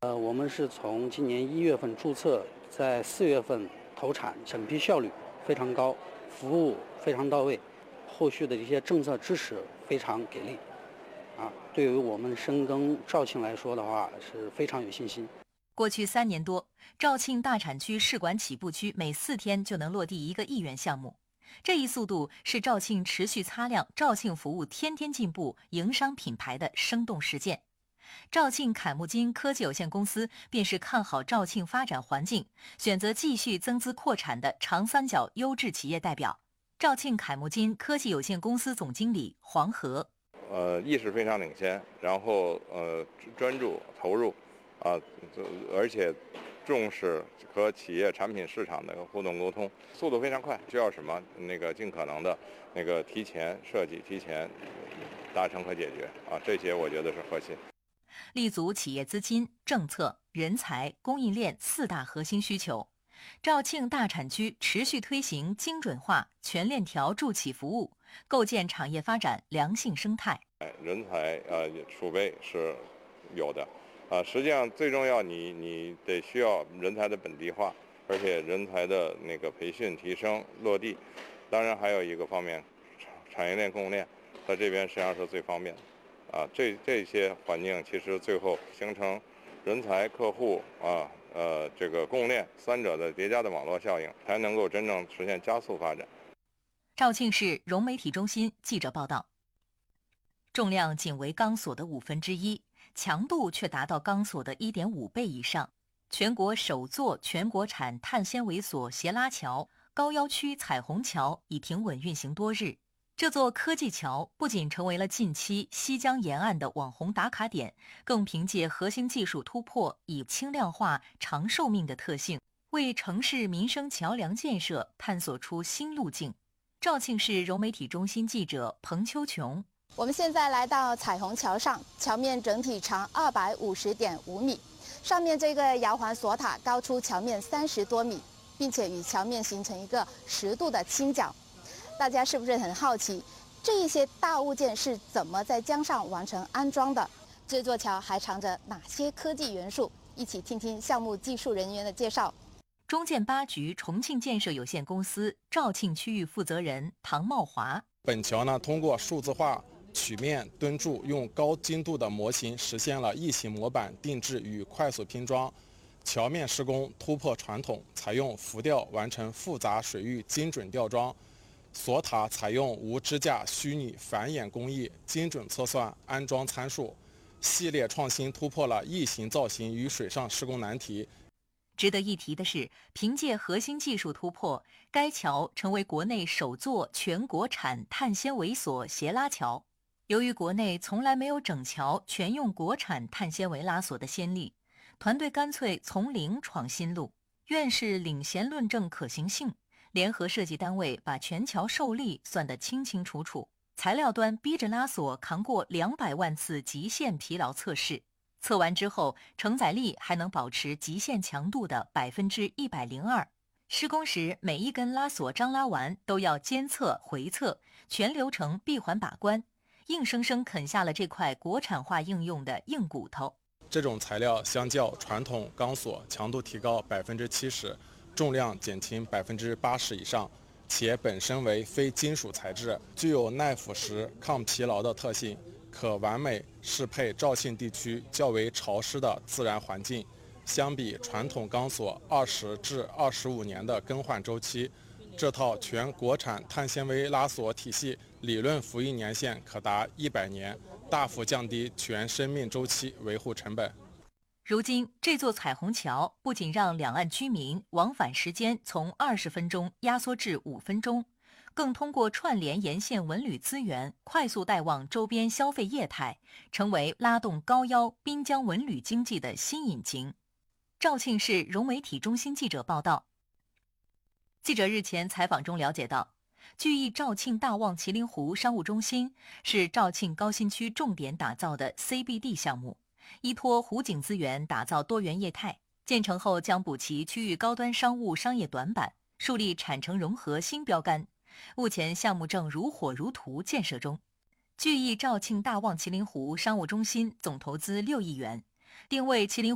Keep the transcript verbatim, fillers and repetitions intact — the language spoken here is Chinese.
呃，我们是从今年一月份注册，在四月份投产，审批效率非常高，服务非常到位，后续的一些政策支持非常给力，啊，对于我们深耕肇庆来说的话是非常有信心。 过去三年多，肇庆大产区试管起步区每四天就能落地一个亿元项目，这一速度是肇庆持续擦亮肇庆服务天天进步营商品牌的生动实践。肇庆凯木金科技有限公司便是看好肇庆发展环境，选择继续增资扩产的长三角优质企业代表。肇庆凯木金科技有限公司总经理黄河， 呃，意识非常领先，然后呃专注投入，啊、呃，而且重视和企业产品市场的互动沟通，速度非常快，需要什么那个尽可能的那个提前设计、提前达成和解决啊，这些我觉得是核心。 立足企业资金、政策、人才、供应链四大核心需求，肇庆大产区持续推行精准化、全链条助企服务，构建产业发展良性生态。 人才呃储备是有的，啊，实际上最重要你你得需要人才的本地化，而且人才的那个培训提升落地，当然还有一个方面，产业链供应链在这边实际上是最方便的。啊，这这些环境其实最后形成人才、客户啊、呃这个供应链三者的叠加的网络效应，才能够真正实现加速发展。 肇庆市融媒体中心记者报道，重量仅为钢索的五分之一，强度却达到钢索的 一点五 倍以上。全国首座全国产碳纤维索斜拉桥高腰区彩虹桥已停稳运行多日。这座科技桥不仅成为了近期西江沿岸的网红打卡点，更凭借核心技术突破以轻量化、长寿命的特性，为城市民生桥梁建设探索出新路径。肇庆市融媒体中心记者彭秋琼， 我们现在来到彩虹桥上，桥面整体长二百五十点五米，上面这个摇环索塔高出桥面三十多米，并且与桥面形成一个十度的倾角。大家是不是很好奇，这一些大物件是怎么在江上完成安装的？这座桥还藏着哪些科技元素？一起听听项目技术人员的介绍。 中建八局重庆建设有限公司肇庆区域负责人唐茂华， 本桥呢，通过数字化曲面墩柱，用高精度的模型实现了异形模板定制与快速拼装。桥面施工突破传统，采用浮吊完成复杂水域精准吊装。索塔采用无支架虚拟反演工艺，精准测算安装参数，系列创新突破了异形造型与水上施工难题。 值得一提的是，凭借核心技术突破，该桥成为国内首座全国产碳纤维索斜拉桥。由于国内从来没有整桥全用国产碳纤维拉索的先例，团队干脆从零创新路，院士领衔论证可行性。联合设计单位把全桥受力算得清清楚楚，材料端逼着拉索扛过两百万次极限疲劳测试，测完之后承载力还能保持极限强度的百分之一百零二。施工时每一根拉索张拉完都要监测回测，全流程闭环把关，硬生生啃下了这块国产化应用的硬骨头。 这种材料相较传统钢索强度提高百分之七十。重量减轻百分之八十以上，且本身为非金属材质，具有耐腐蚀、抗疲劳的特性，可完美适配肇庆地区较为潮湿的自然环境。相比传统钢索二十至二十五年的更换周期，这套全国产碳纤维拉索体系理论服役年限可达一百年，大幅降低全生命周期维护成本。 如今，这座彩虹桥不仅让两岸居民往返时间从二十分钟压缩至五分钟，更通过串联沿线文旅资源，快速带旺周边消费业态，成为拉动高腰滨江文旅经济的新引擎。肇庆市融媒体中心记者报道，记者日前采访中了解到，聚益肇庆大旺麒麟湖商务中心是肇庆高新区重点打造的 C B D 项目。依托湖景资源打造多元业态，建成后将补齐区域高端商务商业短板，树立产城融合新标杆。目前项目正如火如荼建设中。聚益肇庆大旺麒麟湖商务中心总投资六亿元，定位麒麟